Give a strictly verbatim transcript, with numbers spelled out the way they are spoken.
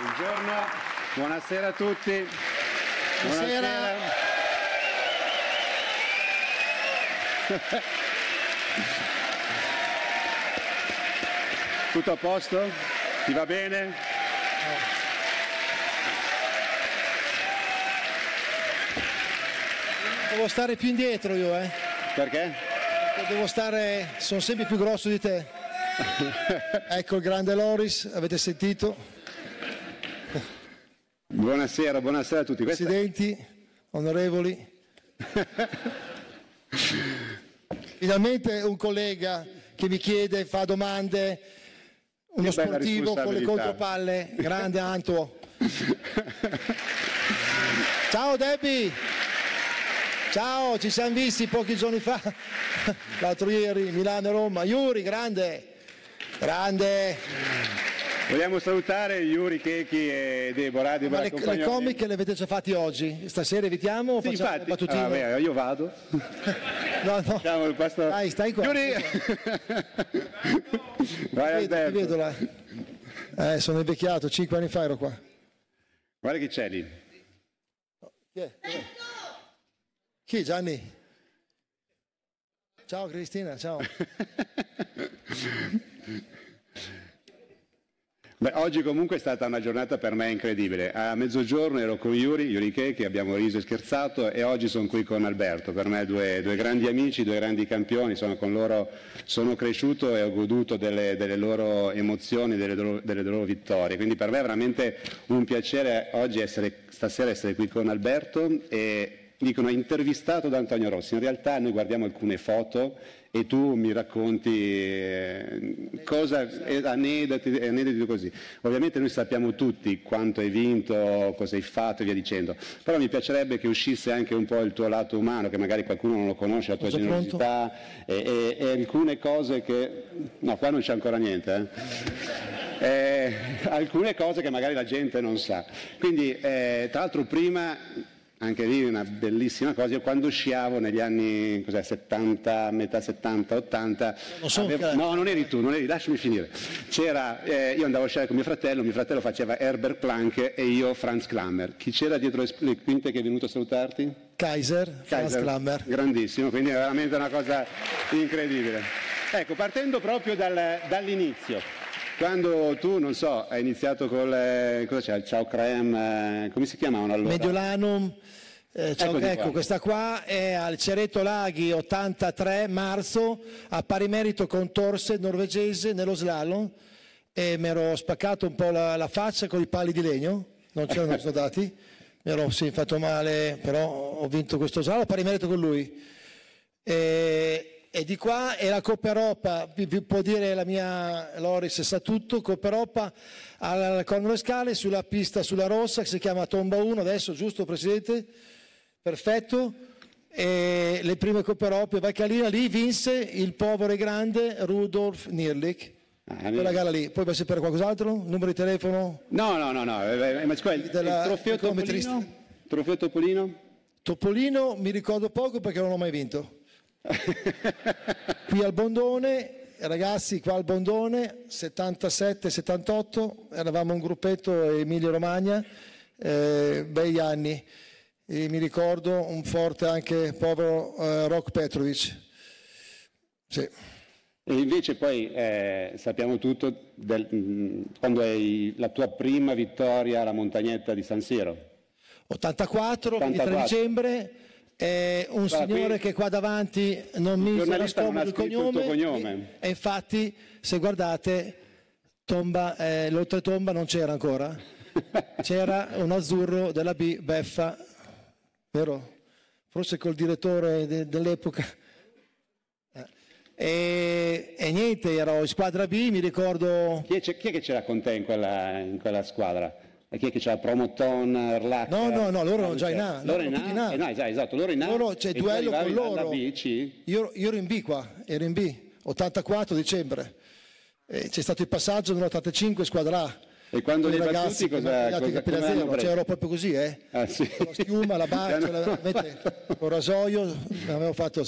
Buongiorno, buonasera a tutti. Buonasera. Buonasera. Tutto a posto? Ti va bene? Devo stare più indietro io, eh. Perché? Devo stare, sono sempre più grosso di te. Ecco il grande Loris, avete sentito? Buonasera, buonasera a tutti. Questa... Presidenti, onorevoli. Finalmente un collega che mi chiede, fa domande, uno Che bella sportivo con le responsabilità. contropalle, grande Anto. Ciao Debbie, ciao, ci siamo visti pochi giorni fa, l'altro ieri, Milano e Roma. Yuri, grande, grande. Vogliamo salutare Yuri, Kechi e Deborah. Ma le, le comiche le avete già fatti oggi? Stasera evitiamo o Sì, facciamo infatti, le battutine? ah, beh, io vado. No, no. Facciamo il pasto... Dai, stai qua. Yuri! Vai, Ti vedo, ti vedo là. Eh, sono invecchiato, cinque anni fa ero qua. Guarda chi c'è lì. Chi è? Dov'è? Chi, Gianni? Ciao Cristina, ciao. Beh, oggi comunque è stata una giornata per me incredibile. A mezzogiorno ero con Yuri, Yuri Kechi, abbiamo riso e scherzato, e oggi sono qui con Alberto. Per me due, due grandi amici, due grandi campioni, sono con loro, sono cresciuto e ho goduto delle, delle loro emozioni, delle loro, delle loro vittorie. Quindi per me è veramente un piacere oggi essere, stasera essere qui con Alberto. E dicono intervistato da Antonio Rossi. In realtà noi guardiamo alcune foto e tu mi racconti eh, cosa, eh, aneddoti, aneddoti così. Ovviamente noi sappiamo tutti quanto hai vinto, cosa hai fatto e via dicendo, però mi piacerebbe che uscisse anche un po' il tuo lato umano, che magari qualcuno non lo conosce, la tua Sono generosità e, e, e alcune cose che... No, qua non c'è ancora niente, eh. Eh, alcune cose che magari la gente non sa. Quindi, eh, tra l'altro prima... Anche lì una bellissima cosa, io quando sciavo negli anni cos'è, settanta, metà settanta, ottanta, Non so, avevo, che- no non eri tu, non eri, lasciami finire, c'era, eh, io andavo a sciare con mio fratello, mio fratello faceva Herbert Planck e io Franz Klammer. Chi c'era dietro le, le quinte che è venuto a salutarti? Kaiser, Franz Kaiser, Klammer. grandissimo, quindi è veramente una cosa incredibile. Ecco, partendo proprio dal- dall'inizio. Quando tu, non so, hai iniziato col, eh, cosa c'è, il Ciao Creme, eh, come si chiamavano allora? Mediolanum, eh, ciao, Eccoli ecco qua. questa qua è al Cereto Laghi ottantatré marzo, a pari merito con Torse, norvegese, nello slalom, e mi ero spaccato un po' la, la faccia con i pali di legno, non c'erano soldati, mi ero sì, fatto male, però ho vinto questo slalom a pari merito con lui. E, e di qua è la Coppa Europa, vi, vi può dire la mia Loris sa tutto, Coppa Europa al Corno Scale sulla pista sulla rossa che si chiama Tomba uno adesso, giusto Presidente? Perfetto. E le prime Coppe Europe, Valcalina, lì vinse il povero e grande Rudolf Nierlich. Ah, Quella gara lì, poi vuoi sapere qualcos'altro? Numero di telefono? No, no, no, no, eh, eh, ma scusa, il, Della- il trofeo cronometrista. Topolino? Trofeo Topolino? Topolino mi ricordo poco perché non l'ho mai vinto. Qui al Bondone, ragazzi, qua al Bondone, settantasette settantotto, eravamo un gruppetto Emilia Romagna, eh, bei anni. E mi ricordo un forte anche povero eh, Rok Petrovic. Sì. E invece poi eh, sappiamo tutto del, mh, quando hai la tua prima vittoria alla montagnetta di San Siro. ottantaquattro, ventitré ottantaquattro. dicembre, eh, un Guarda, signore qui che qua davanti non mi giornalista non ha il scritto il tuo cognome, cognome. e infatti se guardate tomba, eh, l'oltretomba non c'era ancora, c'era un azzurro della B, Beffa, vero? Forse col direttore de- dell'epoca. Eh. E, e niente, ero in squadra B, mi ricordo... Chi è, chi è che c'era con te in quella, in quella squadra? E chi è che c'era? Promoton, Erlach? No, no, no, loro erano già in A, Loro erano in tutti in A. A? Eh, no, esatto, esatto, loro in A. Loro, c'è e tu duello con arrivavi loro. dalla B, C? Io, io ero in B qua, ero in B, ottantaquattro dicembre. E c'è stato il passaggio nell'ottantacinque squadra A. E quando Con i li hai ragazzi battuti che mi hanno cosa, tagliato i cosa, capelli a come hanno zero, preso? cioè ero proprio così, eh. Ah, sì. Con la schiuma, la barca, Ti hanno la, mette, con il rasoio, avevo fatto